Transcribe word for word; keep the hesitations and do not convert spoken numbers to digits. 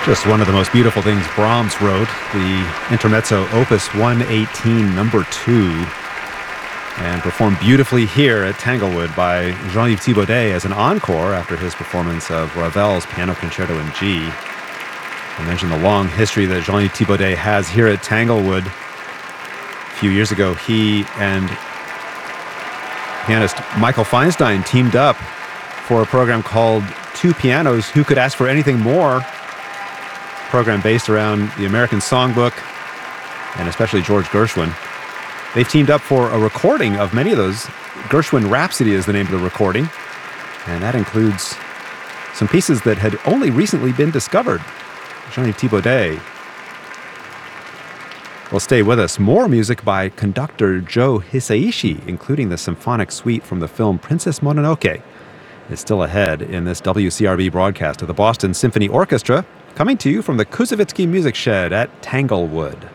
Just one of the most beautiful things Brahms wrote, the Intermezzo Opus one eighteen, number two, and performed beautifully here at Tanglewood by Jean-Yves Thibaudet as an encore after his performance of Ravel's Piano Concerto in G. I mentioned the long history that Jean-Yves Thibaudet has here at Tanglewood. A few years ago, he and pianist Michael Feinstein teamed up for a program called Two Pianos, Who Could Ask for Anything More? Program based around the American Songbook and especially George Gershwin. They've teamed up for a recording of many of those. Gershwin Rhapsody is the name of the recording, and that includes some pieces that had only recently been discovered. Jean-Yves Thibaudet. Well, stay with us. More music by conductor Joe Hisaishi, including the symphonic suite from the film Princess Mononoke, is still ahead in this W C R B broadcast of the Boston Symphony Orchestra, coming to you from the Koussevitzky Music Shed at Tanglewood.